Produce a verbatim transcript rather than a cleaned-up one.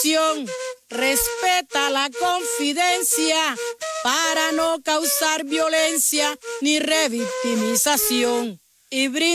información, respeta la confidencia para no causar violencia ni revictimización y brinda